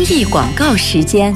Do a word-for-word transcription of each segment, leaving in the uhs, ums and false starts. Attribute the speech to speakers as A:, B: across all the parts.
A: 益广告时间。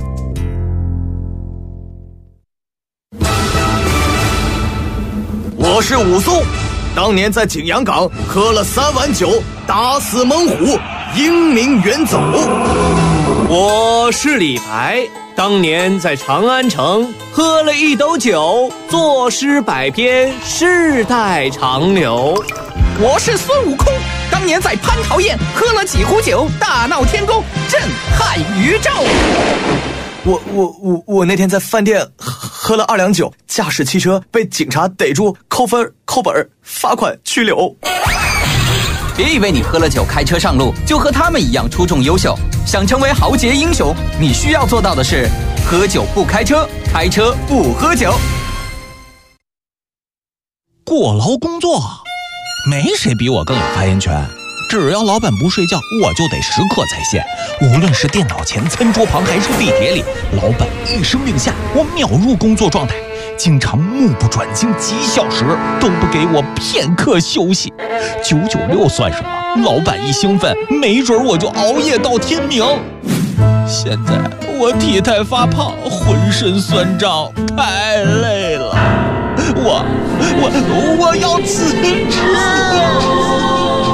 B: 我是武松，当年在景阳冈喝了三碗酒，打死猛虎，英名远走。
C: 我是李白，当年在长安城喝了一斗酒，作诗百篇，世代长流。
D: 我是孙悟空，当年在蟠桃宴喝了几壶酒，大闹天宫，震撼宇宙。
B: 我我我我那天在饭店喝了二两酒，驾驶汽车被警察逮住，扣分扣本罚款拘留。
E: 别以为你喝了酒开车上路就和他们一样出众优秀，想成为豪杰英雄，你需要做到的是喝酒不开车，开车不喝酒。
F: 过劳工作，没谁比我更有发言权。只要老板不睡觉，我就得时刻在线。无论是电脑前、餐桌旁还是地铁里，老板一声令下，我秒入工作状态。经常目不转睛几小时，都不给我片刻休息。九九六算什么？老板一兴奋，没准我就熬夜到天明。现在我体态发胖，浑身酸胀，太累了。我我我要辞职。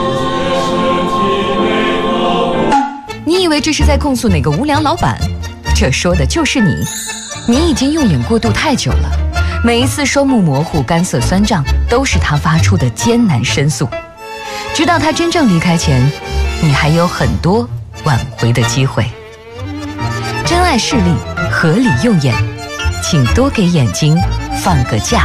A: 你以为这是在控诉哪个无良老板？这说的就是你。你已经用眼过度太久了，每一次双目模糊、干涩酸胀，都是他发出的艰难申诉。直到他真正离开前，你还有很多挽回的机会。珍爱视力，合理用眼，请多给眼睛放个假。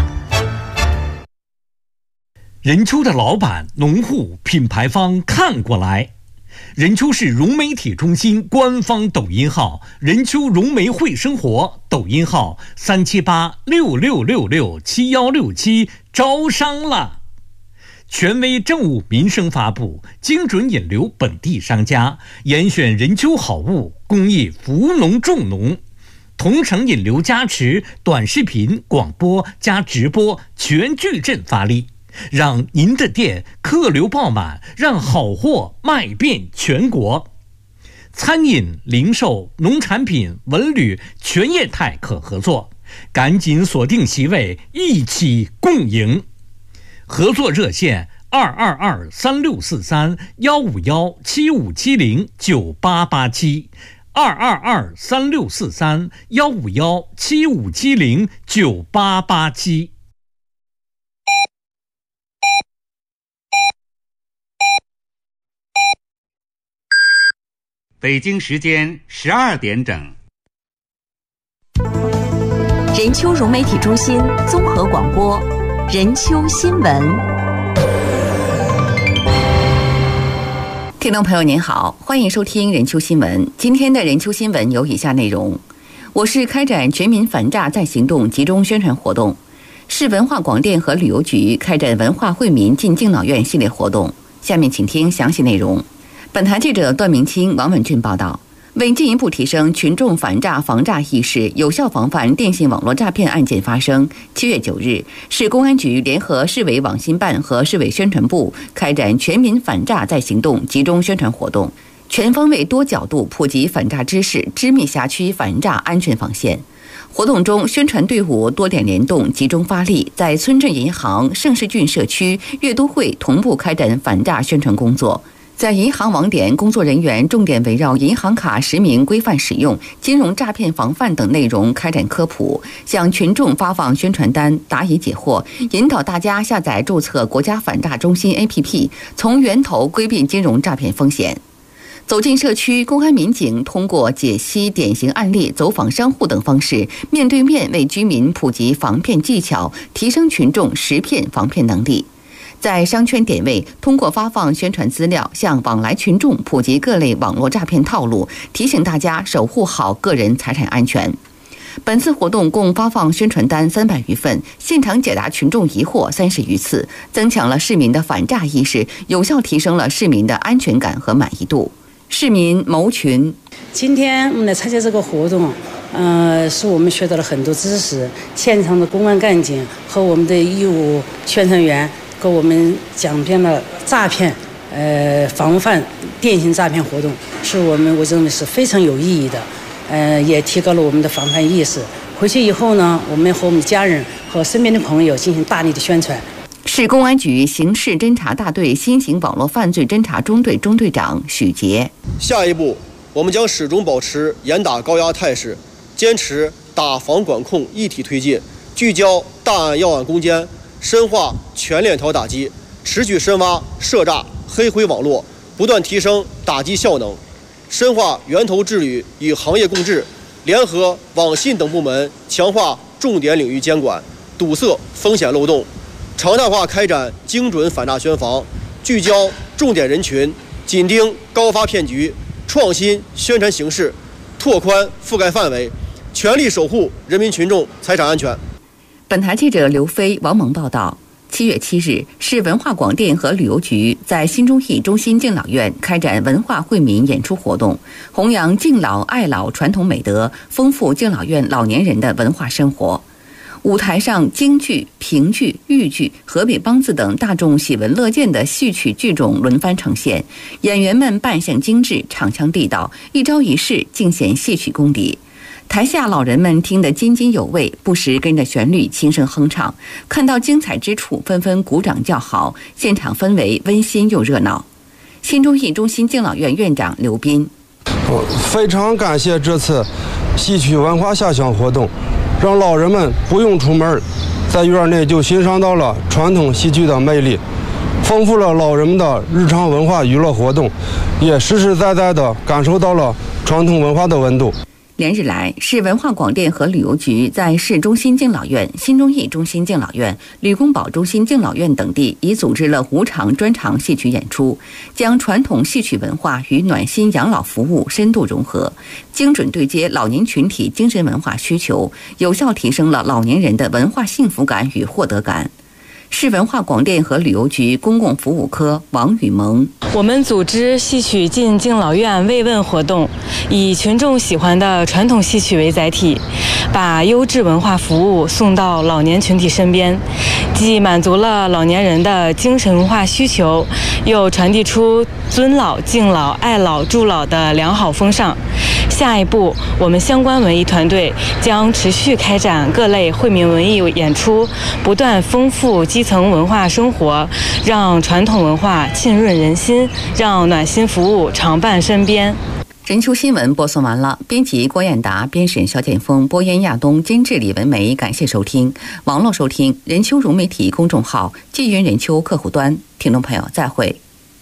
G: 任丘的老板、农户、品牌方看过来。任丘市融媒体中心官方抖音号任丘融媒会生活，抖音号三七八六六六六七幺六七，招商了。权威政务民生发布，精准引流本地商家，严选任丘好物，公益扶农重农，同城引流加持，短视频、广播加直播全矩阵发力，让您的店客流爆满，让好货卖遍全国。餐饮、零售、农产品、文旅全业态可合作，赶紧锁定席位，一起共赢。合作热线二二二三六四三幺五幺七五七零九八八七，二二二三六四三幺五幺七五七零九八八七。
H: 北京时间十二点整。
A: 任丘融媒体中心综合广播，任丘新闻。
I: 听众朋友您好，欢迎收听任丘新闻。今天的任丘新闻有以下内容：我市开展全民反诈再行动集中宣传活动，市文化广电和旅游局开展文化惠民进敬老院系列活动。下面请听详细内容。本台记者段明清、王文俊报道。为进一步提升群众反诈防诈意识，有效防范电信网络诈骗案件发生，七月九日，市公安局联合市委网信办和市委宣传部开展全民反诈再行动集中宣传活动，全方位多角度普及反诈知识，织密辖区反诈安全防线。活动中，宣传队伍多点联动，集中发力，在村镇银行、盛世郡社区、阅都会同步开展反诈宣传工作。在银行网点，工作人员重点围绕银行卡实名规范使用、金融诈骗防范等内容开展科普，向群众发放宣传单，答疑解惑，引导大家下载注册国家反诈中心 A P P， 从源头规避金融诈骗风险。走进社区，公安民警通过解析典型案例、走访商户等方式，面对面为居民普及防骗技巧，提升群众识骗防骗能力。在商圈点位，通过发放宣传资料，向往来群众普及各类网络诈骗套路，提醒大家守护好个人财产安全。本次活动共发放宣传单三百余份，现场解答群众疑惑三十余次，增强了市民的反诈意识，有效提升了市民的安全感和满意度。市民谋群，
J: 今天我们来参加这个活动，呃，是我们学到了很多知识。现场的公安干警和我们的义务宣传员给我们讲遍了诈骗，呃，防范电信诈骗活动，是是我们我认为是非常有意义的，呃，也提高了我们的防范意识。回去以后呢，我们和我们的家人和身边的朋友进行大力的宣传。
I: 市公安局刑事侦查大队新型网络犯罪侦查中队中队长许杰。
K: 下一步，我们将始终保持严打高压态势，坚持打防管控一体推进，聚焦大案要案攻坚，深化全链条打击，持续深挖涉诈黑灰网络，不断提升打击效能，深化源头治理与行业共治，联合网信等部门强化重点领域监管，堵塞风险漏洞，常态化开展精准反诈宣防，聚焦重点人群，紧盯高发骗局，创新宣传形式，拓宽覆盖范围，全力守护人民群众财产安全。
I: 本台记者刘飞、王萌报道。七月七日，市文化广电和旅游局在新中艺中心敬老院开展文化惠民演出活动，弘扬敬老爱老传统美德，丰富敬老院老年人的文化生活。舞台上，京剧、评剧、豫剧、河北梆子等大众喜闻乐见的戏曲剧种轮番呈现，演员们扮相精致，唱腔地道，一招一式尽显戏曲功底。台下老人们听得津津有味，不时跟着旋律轻声哼唱，看到精彩之处纷纷鼓掌叫好，现场氛围温馨又热闹。新中艺中心敬老院院长刘斌：
L: 我非常感谢这次戏曲文化下乡活动，让老人们不用出门，在院内就欣赏到了传统戏剧的魅力，丰富了老人们的日常文化娱乐活动，也实实在在地感受到了传统文化的温度。
I: 连日来，市文化广电和旅游局在市中心敬老院、新中艺中心敬老院、吕公堡中心敬老院等地已组织了五场专场戏曲演出，将传统戏曲文化与暖心养老服务深度融合，精准对接老年群体精神文化需求，有效提升了老年人的文化幸福感与获得感。市文化广电和旅游局公共服务科王雨萌：
M: 我们组织戏曲进敬老院慰问活动，以群众喜欢的传统戏曲为载体，把优质文化服务送到老年群体身边，既满足了老年人的精神文化需求，又传递出尊老、敬老、爱老、助老的良好风尚。下一步，我们相关文艺团队将持续开展各类惠民文艺演出，不断丰富基层文化生活，让传统文化浸润人心，让暖心服务常伴身边。
I: 人秋新闻播送完了，编辑郭艳达，编审肖建峰，播音亚东，监制李文梅。感谢收听。网络收听人秋融媒体公众号，纪云人秋客户端。听众朋友，再会。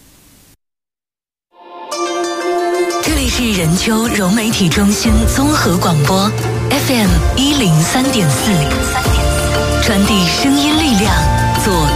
A: 这里是人秋融媒体中心综合广播 F M 一零三点四，传递声音力量，做